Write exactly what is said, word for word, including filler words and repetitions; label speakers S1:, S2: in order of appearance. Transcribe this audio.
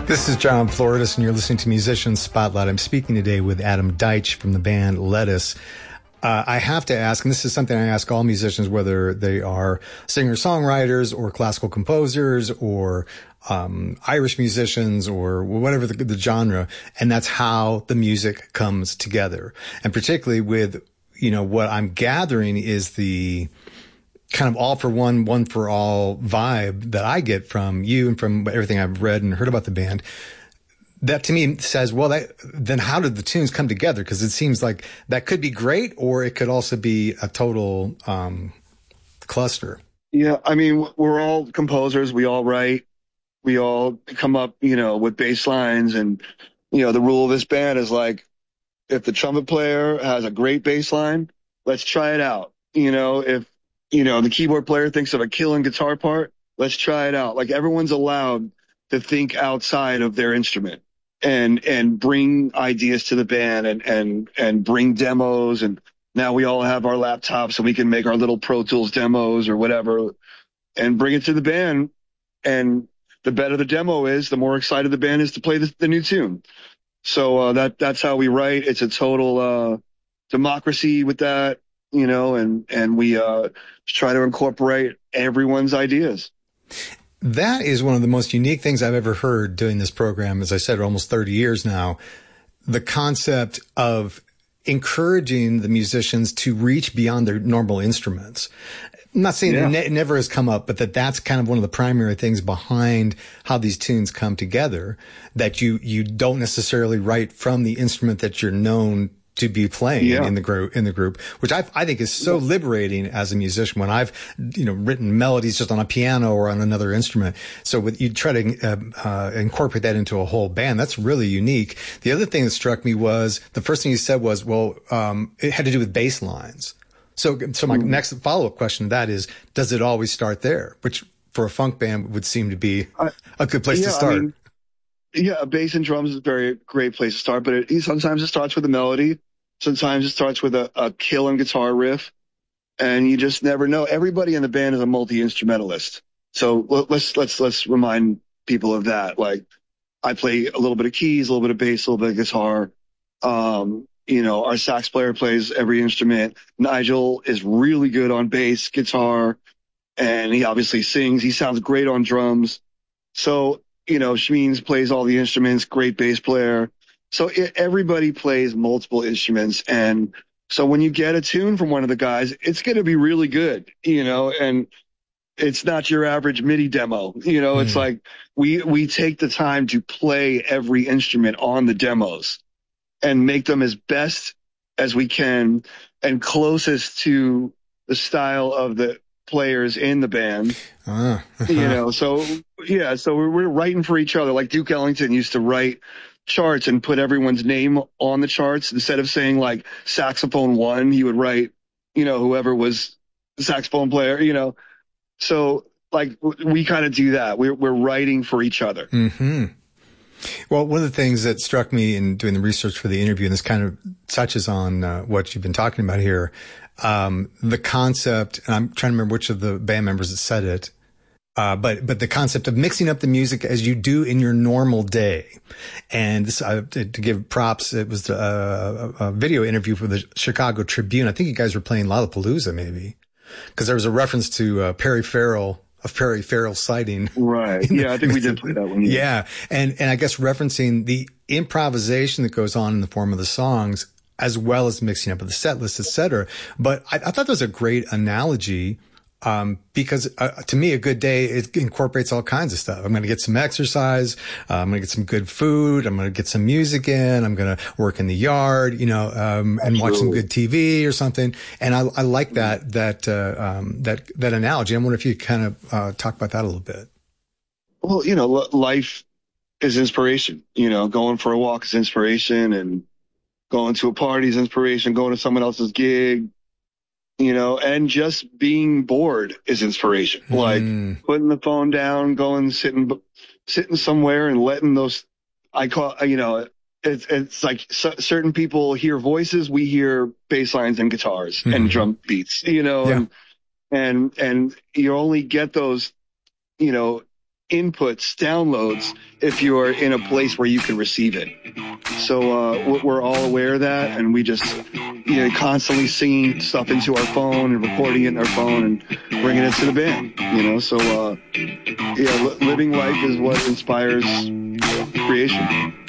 S1: This is John Floridas, and you're listening to Musicians Spotlight. I'm speaking today with Adam Deitch from the band Lettuce. Uh, I have to ask, and this is something I ask all musicians, whether they are singer-songwriters or classical composers or um, Irish musicians or whatever the, the genre, and that's how the music comes together. And particularly with, you know, what I'm gathering is the kind of all for one, one for all vibe that I get from you and from everything I've read and heard about the band. That to me says, well, that, then how did the tunes come together? Because it seems like that could be great, or it could also be a total um, cluster.
S2: Yeah, I mean, we're all composers. We all write. We all come up, you know, with bass lines. And, you know, the rule of this band is like, if the trumpet player has a great bass line, let's try it out. You know, if, you know, the keyboard player thinks of a killing guitar part, let's try it out. Like, everyone's allowed to think outside of their instrument and, and bring ideas to the band and, and, and bring demos. And now we all have our laptops so we can make our little Pro Tools demos or whatever and bring it to the band. And the better the demo is, the more excited the band is to play the, the new tune. So, uh, that, that's how we write. It's a total, uh, democracy with that, you know, and, and we, uh, try to incorporate everyone's ideas.
S1: That is one of the most unique things I've ever heard doing this program. As I said, almost thirty years now, the concept of encouraging the musicians to reach beyond their normal instruments. I'm not saying yeah. it ne- never has come up, but that that's kind of one of the primary things behind how these tunes come together, that you, you don't necessarily write from the instrument that you're known to be playing yeah. in the group, in the group, which I, I think is so liberating as a musician when I've, you know, written melodies just on a piano or on another instrument. So with, you try to uh, uh, incorporate that into a whole band. That's really unique. The other thing that struck me was the first thing you said was, well, um, it had to do with bass lines. So, so my mm. next follow-up question to that is, does it always start there? Which for a funk band would seem to be uh, a good place
S2: yeah,
S1: to start.
S2: I mean, yeah, bass and drums is a very great place to start, but it, sometimes it starts with a melody. Sometimes it starts with a, a killing guitar riff, and you just never know. Everybody in the band is a multi-instrumentalist. So let's, let's, let's remind people of that. Like, I play a little bit of keys, a little bit of bass, a little bit of guitar. Um, you know, our sax player plays every instrument. Nigel is really good on bass, guitar, and he obviously sings. He sounds great on drums. So, you know, Shmeens plays all the instruments, great bass player. So it, everybody plays multiple instruments. And so when you get a tune from one of the guys, it's going to be really good, you know, and it's not your average MIDI demo. You know, mm. it's like we, we take the time to play every instrument on the demos and make them as best as we can and closest to the style of the players in the band. Uh, uh-huh. You know, so yeah, so we're, we're writing for each other. Like Duke Ellington used to write charts and put everyone's name on the charts. Instead of saying like saxophone one, he would write, you know, whoever was the saxophone player, you know. So like we kind of do that. We're, we're writing for each other.
S1: Mm-hmm. Well, one of the things that struck me in doing the research for the interview, and this kind of touches on uh, what you've been talking about here, um, the concept, and I'm trying to remember which of the band members that said it, Uh, but, but the concept of mixing up the music as you do in your normal day. And this, uh, to, to give props, it was a, a video interview for the Chicago Tribune. I think you guys were playing Lollapalooza maybe, because there was a reference to, uh, Perry Farrell, of Perry Farrell sighting.
S2: Right. Yeah. I think we did play that one.
S1: Yeah. yeah. And, and I guess referencing the improvisation that goes on in the form of the songs, as well as mixing up of the set list, et cetera. But I, I thought that was a great analogy. Um, because, uh, to me, a good day, it incorporates all kinds of stuff. I'm going to get some exercise. Uh, I'm going to get some good food. I'm going to get some music in. I'm going to work in the yard, you know, um, and watch some good T V or something. And I, I like that, that, uh, um, that, that analogy. I wonder if you kind of, uh, talk about that a little bit.
S2: Well, you know, life is inspiration, you know, going for a walk is inspiration, and going to a party is inspiration, going to someone else's gig, you know, and just being bored is inspiration. Mm. Like putting the phone down, going, sitting, sitting somewhere and letting those, I call, you know, it's, it's like c- certain people hear voices. We hear bass lines and guitars mm. and drum beats, you know, yeah. and, and, and you only get those, you know, inputs, downloads, if you're in a place where you can receive it. So uh, we're all aware of that, and we just, you know, constantly singing stuff into our phone and recording it in our phone and bringing it to the band. You know, so uh, yeah, li- living life is what inspires creation.